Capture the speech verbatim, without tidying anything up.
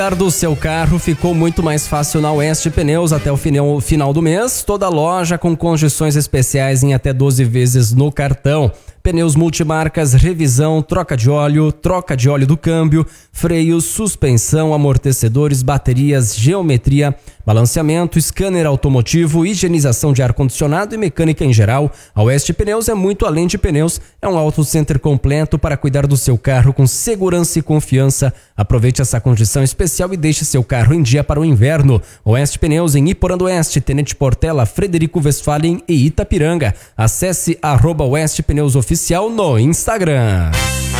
do seu carro ficou muito mais fácil na Oeste Pneus até o final do mês. Toda loja com condições especiais em até doze vezes no cartão. Pneus multimarcas, revisão, troca de óleo, troca de óleo do câmbio, freios, suspensão, amortecedores, baterias, geometria, balanceamento, scanner automotivo, higienização de ar-condicionado e mecânica em geral. A Oeste Pneus é muito além de pneus, é um auto center completo para cuidar do seu carro com segurança e confiança. Aproveite essa condição especial e deixe seu carro em dia para o inverno. Oeste Pneus em Iporã do Oeste, Tenente Portela, Frederico Westphalen e Itapiranga. Acesse arroba Oeste Pneus Oficial no Instagram.